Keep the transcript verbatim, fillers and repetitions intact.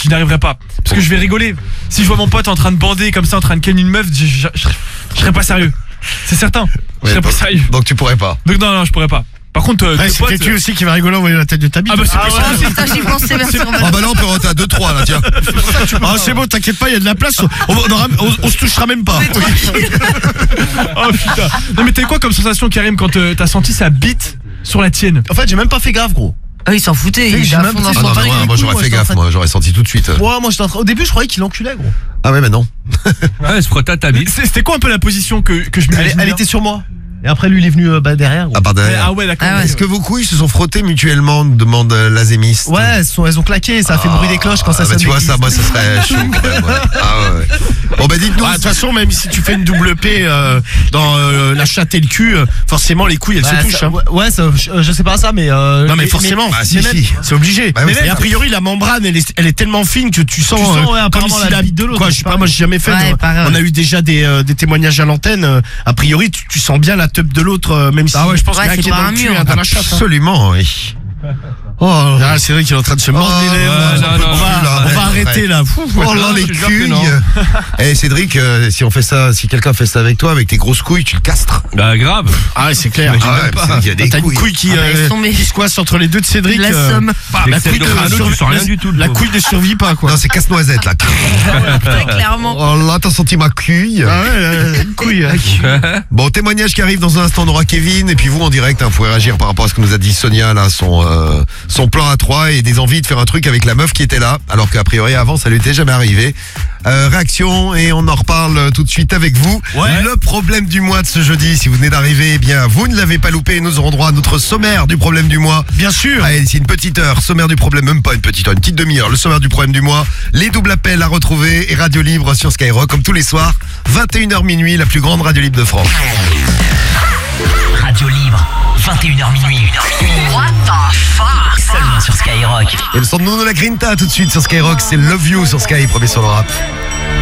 je n'arriverai pas. Parce que je vais rigoler. Si je vois mon pote en train de bander comme ça, en train de ken une meuf, je, je, je, je serais pas sérieux. C'est certain. Je Ouais, serais pas donc, sérieux. donc tu pourrais pas. Donc non, non, je pourrais pas. Par contre, euh, Ouais, deux c'est potes, peut-être lui aussi qui va rigoler en voyant la tête de ta bite. Ah bah c'est Ah, possible. ouais. Putain, j'y pensais, merci. Ah bah là on peut rentrer à deux trois là tiens. Ah, c'est bon, t'inquiète pas, il y a de la place. On, on, aura- on- on se touchera même pas. Oh putain. Non mais t'as eu quoi comme sensation, Karim, quand euh, t'as senti sa bite sur la tienne? En fait, j'ai même pas fait gaffe, gros. Ah, il s'en foutait, il j'ai était à même fond dans pas- Ah son non, pas mais avec moi, les moi couilles, j'aurais moi, fait j'étais en gaffe, train de- moi j'aurais senti tout de suite. Ouais, moi j'étais en train. Au début, je croyais qu'il enculait, gros. Ah ouais mais non. Ouais, se frotte à ta bite. C'est- C'était quoi un peu la position que, que je Elle, m'imaginais? elle était sur moi. Et après, lui, il est venu euh, bah, derrière, gros. À part derrière. Ah ouais, d'accord. Ah ouais. Est-ce que vos couilles se sont frottées mutuellement, demande euh, l'azémiste? Ouais, elles, sont, elles ont claqué, ça a fait le bruit des cloches quand ça Ah, bah, sonne. tu vois l'église. ça, moi ça serait chaud quand même. Ouais. Ah ouais, ouais. Bon bah dites-nous. Ah, de toute façon, même si tu fais une double P euh, dans euh, la chatte et le cul, euh, forcément les couilles elles Ouais, se touchent. ça- Hein. ouais, ouais, ça, je, je sais pas ça, mais. Euh, Non mais forcément, Bah, si, mais même- si. c'est obligé. Bah oui, mais c'est même, ça. a priori la membrane elle est, elle est tellement fine que tu sens, Tu sens, euh, ouais, comme apparemment, si la la bite de l'autre, quoi, je c'est sais pas, pareil. moi j'ai jamais fait. Ouais, mais pareil, on a ouais. eu déjà des, euh, des témoignages à l'antenne. euh, a priori tu, tu sens bien la teub de l'autre, euh, même si. Ah ouais, je pense Ouais, qu'il y a c'est qui est pas dans un le cul, mur. hein, dans la chatte. hein. Absolument, oui. Oh, Ah, c'est vrai qu'il est en train de se mordre Oh, les lèvres. ouais, non, non, on va, non, on va arrête, arrêter arrête. là. Fou, oh là les je te jure que couilles. non. Eh Cédric, euh, si on fait ça, si quelqu'un fait ça avec toi, avec tes grosses couilles, tu le castres. Bah grave. Ah ouais, c'est clair. Ah ouais, parce qu'il y a des T'as une couilles. couille qui, Ah, bah, euh, elles sont mes- qui se coince entre les deux de Cédric. La euh, somme. bah, la couille de de crâneau, tu sens rien du tout, le La pauvre. couille ne survit pas quoi. Non, c'est casse-noisette là. Très clairement. Oh là, t'as senti ma couille. Ah ouais, euh, une couille. euh. Bon, témoignage qui arrive dans un instant, on aura Kevin, et puis vous en direct, hein, vous pouvez réagir par rapport à ce que nous a dit Sonia, là, son, euh, son plan à trois et des envies de faire un truc avec la meuf qui était là, alors qu'a priori avant ça lui était jamais arrivé. Euh, réaction, et on en reparle tout de suite avec vous. Ouais. Le problème du mois de ce jeudi, si vous venez d'arriver, eh bien, vous ne l'avez pas loupé, nous aurons droit à notre sommaire du problème du mois. Bien sûr. Allez, c'est une petite heure, sommaire du problème, même pas une petite heure, une petite demi-heure, le sommaire du problème du mois, les doubles appels à retrouver et radio libre sur Skyrock, comme tous les soirs, vingt et une heures minuit, la plus grande radio libre de France. Radio libre, vingt et une heures minuit. What the fuck? Seulement sur Skyrock. Et le son de Nono la Grinta tout de suite sur Skyrock, c'est Love You sur Sky, premier sur le rap.